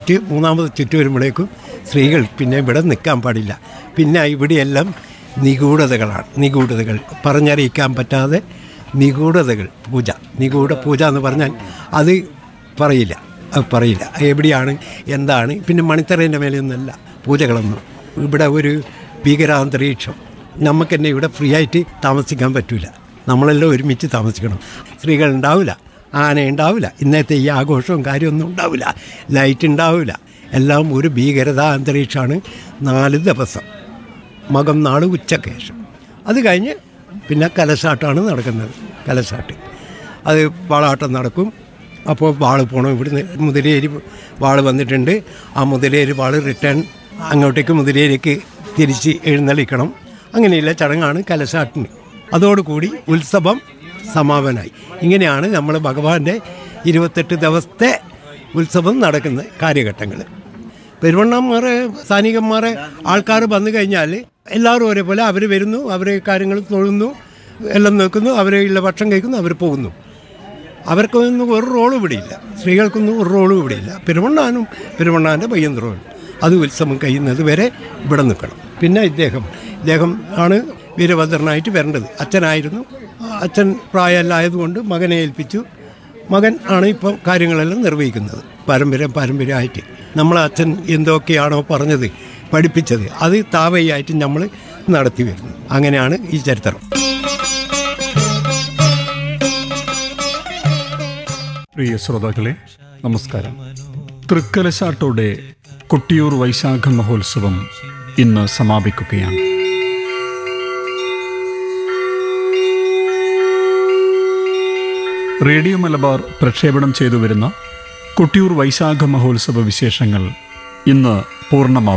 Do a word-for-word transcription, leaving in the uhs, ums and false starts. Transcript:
ചുറ്റ് മൂന്നാമത് ചുറ്റ് വരുമ്പോഴേക്കും സ്ത്രീകൾ പിന്നെ ഇവിടെ നിൽക്കാൻ പാടില്ല. പിന്നെ ഇവിടെയെല്ലാം നിഗൂഢതകളാണ്. നിഗൂഢതകൾ പറഞ്ഞറിയിക്കാൻ പറ്റാതെ നിഗൂഢതകൾ. പൂജ, നിഗൂഢ പൂജ എന്ന് പറഞ്ഞാൽ അത് പറയില്ല, അത് പറയില്ല എവിടെയാണ് എന്താണ്. പിന്നെ മണിത്തറേൻ്റെ മേലെയൊന്നുമല്ല പൂജകളൊന്നും. ഇവിടെ ഒരു ഭീകരാന്തരീക്ഷം. നമുക്ക് തന്നെ ഇവിടെ ഫ്രീ ആയിട്ട് താമസിക്കാൻ പറ്റില്ല. നമ്മളെല്ലാം ഒരുമിച്ച് താമസിക്കണം. സ്ത്രീകൾ ഉണ്ടാവില്ല, ആന ഉണ്ടാവില്ല, ഇന്നത്തെ ഈ ആഘോഷവും കാര്യമൊന്നും ഉണ്ടാവില്ല, ലൈറ്റ് ഉണ്ടാവില്ല. എല്ലാം ഒരു ഭീകരതാ അന്തരീക്ഷമാണ് നാല് ദിവസം, മകം നാൾ ഉച്ചയ്ക്ക് ശേഷം. അത് കഴിഞ്ഞ് പിന്നെ കലശാട്ടാണ് നടക്കുന്നത്. കലശാട്ട് അത് വാളാട്ടം നടക്കും. അപ്പോൾ വാൾ പോകണം. ഇവിടുന്ന് മുതിരേരി വാൾ വന്നിട്ടുണ്ട്. ആ മുതിരേരി വാൾ റിട്ടേൺ അങ്ങോട്ടേക്ക് മുതിരേരിക്ക് തിരിച്ച് എഴുന്നള്ളിക്കണം. അങ്ങനെയുള്ള ചടങ്ങാണ് കലശാട്ടിന്. അതോടുകൂടി ഉത്സവം സമാപനമായി. ഇങ്ങനെയാണ് നമ്മൾ ഭഗവാന്റെ ഇരുപത്തെട്ട് ദിവസത്തെ ഉത്സവം നടക്കുന്ന കാര്യഘട്ടങ്ങൾ. പെരുവണ്ണന്മാരെ സ്ഥാനികന്മാരെ ആൾക്കാർ വന്നു കഴിഞ്ഞാൽ എല്ലാവരും ഒരേപോലെ അവർ വരുന്നു, അവരെ കാര്യങ്ങൾ തൊഴുന്നു, എല്ലാം നോക്കുന്നു, അവരുള്ള ഭക്ഷണം കഴിക്കുന്നു, അവർ പോകുന്നു. അവർക്കൊന്നും ഒരു റോളും ഇവിടെയില്ല. സ്ത്രീകൾക്കൊന്നും ഒരു റോളും ഇവിടെയില്ല. പെരുവണ്ണാനും പെരുവണ്ണാൻ്റെ പയ്യന്ത്രോളും അത് ഉത്സവം കഴിയുന്നത് വരെ ഇവിടെ നിൽക്കണം. പിന്നെ ഇദ്ദേഹം ഇദ്ദേഹം ആണ് വീരഭദ്രനായിട്ട് വരേണ്ടത്. അച്ഛനായിരുന്നു. അച്ഛൻ പ്രായമല്ലായതുകൊണ്ട് മകനെ ഏൽപ്പിച്ചു. മകൻ ആണ് ഇപ്പം കാര്യങ്ങളെല്ലാം നിർവഹിക്കുന്നത്. പാരമ്പര്യം പാരമ്പര്യമായിട്ട് നമ്മളെ അച്ഛൻ എന്തൊക്കെയാണോ പറഞ്ഞത്, പഠിപ്പിച്ചത്, അത് താവയായിട്ട് നമ്മൾ നടത്തി വരുന്നു. അങ്ങനെയാണ് ഈ ചരിത്രം. പ്രിയ ശ്രോതാക്കളെ, നമസ്കാരം. തൃക്കലശാട്ടോടെ കൊട്ടിയൂർ വൈശാഖ മഹോത്സവം ഇന്ന് സമാപിക്കുകയാണ്. റേഡിയോ മലബാർ പ്രക്ഷേപണം ചെയ്തു വരുന്ന കൊട്ടിയൂർ വൈശാഖ മഹോത്സവ വിശേഷങ്ങൾ ഇന്ന് പൂർണ്ണമാവുന്നു.